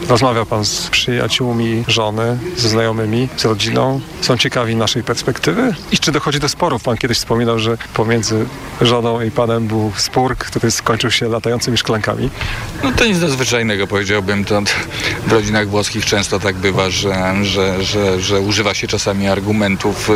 Rozmawia pan z przyjaciółmi żony, ze znajomymi, z rodziną? Są ciekawi naszej perspektywy? I czy dochodzi do sporów? Pan kiedyś wspominał, że pomiędzy żoną i panem był spór, który skończył się latającymi szklankami. No to nic nadzwyczajnego, powiedziałbym. To w rodzinach włoskich często tak bywa, że używa się czasami argumentów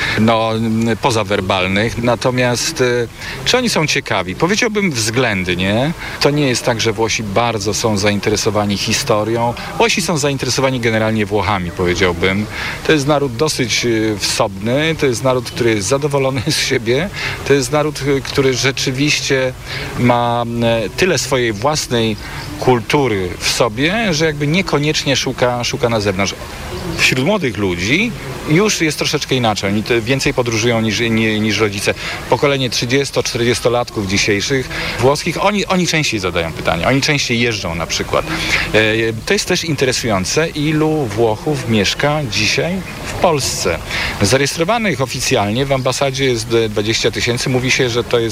pozawerbalnych. Natomiast czy oni są ciekawi? Powiedziałbym względnie. To nie jest tak, że Włosi bardzo są zainteresowani historią. Włosi są zainteresowani generalnie Włochami, powiedziałbym. To jest naród dosyć wsobny, to jest naród, który jest zadowolony z siebie, to jest naród, który rzeczywiście ma tyle swojej własnej kultury w sobie, że jakby niekoniecznie szuka na zewnątrz. Wśród młodych ludzi już jest troszeczkę inaczej. Oni więcej podróżują niż rodzice. Pokolenie 30-40-latków dzisiejszych włoskich, oni częściej zadają pytania, oni częściej jeżdżą na przykład. To jest też interesujące, ilu Włochów mieszka dzisiaj w Polsce. Zarejestrowanych oficjalnie w ambasadzie jest 20 000. Mówi się,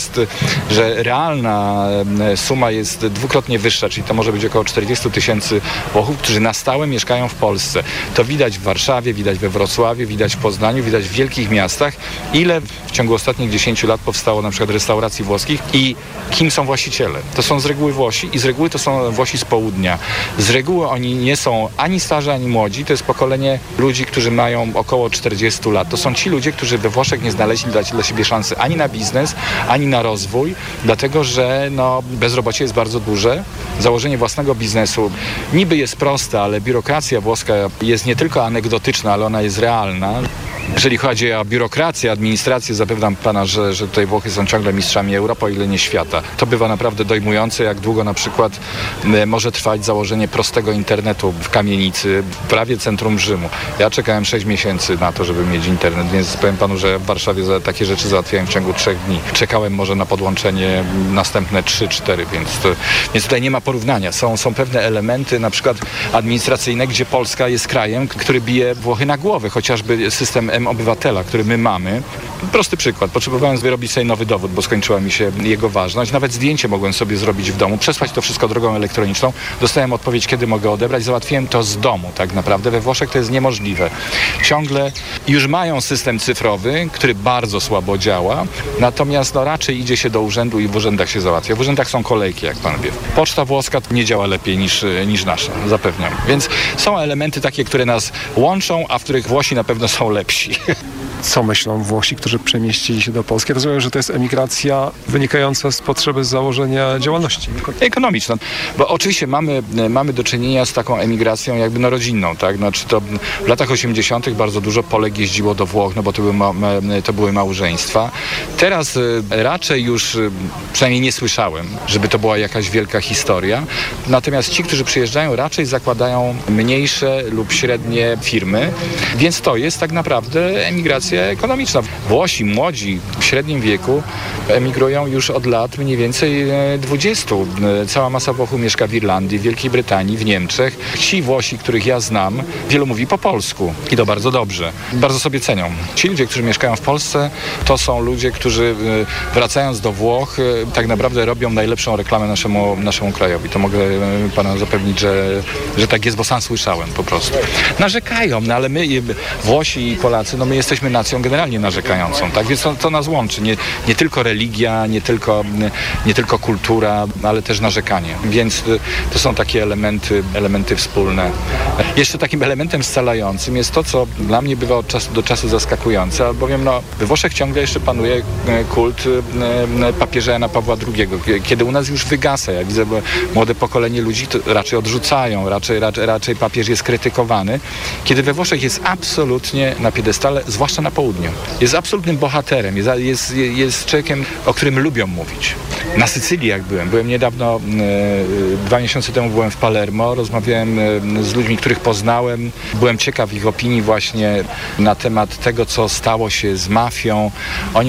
że realna suma jest dwukrotnie wyższa, czyli to może być około 40 000 Włochów, którzy na stałe mieszkają w Polsce. To widać w Warszawie, widać we Wrocławiu, widać w Poznaniu, widać w wielkich miastach, ile w ciągu ostatnich 10 lat powstało na przykład restauracji włoskich i kim są właściciele. To są z reguły Włosi i z reguły to są Włosi z południa. Z reguły oni nie są ani starzy, ani młodzi. To jest pokolenie ludzi, którzy mają około 40 lat. To są ci ludzie, którzy we Włoszech nie znaleźli dla siebie szansy ani na biznes, ani na rozwój, dlatego że bezrobocie jest bardzo duże. Założenie własnego biznesu niby jest proste, ale biurokracja włoska jest nie tylko anegdotyczna, ale ona jest realna. Jeżeli chodzi o biurokrację, administrację, zapewniam pana, że tutaj Włochy są ciągle mistrzami Europy, o ile nie świata. To bywa naprawdę dojmujące, jak długo na przykład może trwać założenie prostego internetu w kamienicy, prawie centrum Rzymu. Ja czekałem 6 miesięcy na to, żeby mieć internet, więc powiem panu, że w Warszawie takie rzeczy załatwiałem w ciągu 3 dni. Czekałem może na podłączenie następne 3-4, więc tutaj nie ma porównania. Są pewne elementy, na przykład administracyjne, gdzie Polska jest krajem, który bije Włochy na głowę, chociażby system M-Obywatela, który my mamy. Prosty przykład. Potrzebowałem wyrobić sobie nowy dowód, bo skończyła mi się jego ważność. Nawet zdjęcie mogłem sobie zrobić w domu, przesłać to wszystko drogą elektroniczną. Dostałem odpowiedź, kiedy mogę odebrać. Załatwiłem to z domu tak naprawdę. We Włoszech to jest niemożliwe. Ciągle już mają system cyfrowy, który bardzo słabo działa, natomiast raczej idzie się do urzędu i w urzędach się załatwia. W urzędach są kolejki, jak pan wie. Poczta włoska nie działa lepiej niż nasza, zapewniam. Więc są elementy takie, które nas łączą, a w których Włosi na pewno są lepsi. Co myślą Włosi, którzy przemieścili się do Polski? Rozumiem, że to jest emigracja wynikająca z potrzeby założenia działalności ekonomiczną. Bo oczywiście mamy do czynienia z taką emigracją jakby rodzinną, tak? Znaczy to w latach 80. bardzo dużo Polek jeździło do Włoch, bo to były małżeństwa. Teraz raczej już, przynajmniej nie słyszałem, żeby to była jakaś wielka historia. Natomiast ci, którzy przyjeżdżają, raczej zakładają mniejsze lub średnie firmy, więc to jest tak naprawdę emigracja ekonomiczna. Włosi młodzi w średnim wieku emigrują już od lat mniej więcej 20. Cała masa Włochów mieszka w Irlandii, w Wielkiej Brytanii, w Niemczech. Ci Włosi, których ja znam, wielu mówi po polsku i to bardzo dobrze. Bardzo sobie cenią. Ci ludzie, którzy mieszkają w Polsce, to są ludzie, którzy wracając do Włoch tak naprawdę robią najlepszą reklamę naszemu krajowi. To mogę pana zapewnić, że tak jest, bo sam słyszałem po prostu. Narzekają, ale my Włosi i Polacy, my jesteśmy nacją generalnie narzekającą, tak? Więc to nas łączy. Nie tylko religia, nie tylko kultura, ale też narzekanie. Więc to są takie elementy wspólne. Jeszcze takim elementem scalającym jest to, co dla mnie bywa od czasu do czasu zaskakujące, albowiem we Włoszech ciągle jeszcze panuje kult papieża Jana Pawła II. Kiedy u nas już wygasa, ja widzę, bo młode pokolenie ludzi to raczej odrzucają, raczej papież jest krytykowany, kiedy we Włoszech jest absolutnie na piedestale, zwłaszcza na południu. Jest absolutnym bohaterem, jest człowiekiem, o którym lubią mówić. Na Sycylii jak byłem niedawno, 2 miesiące temu byłem w Palermo, rozmawiałem z ludźmi, których poznałem. Byłem ciekaw ich opinii właśnie na temat tego, co stało się z mafią. Oni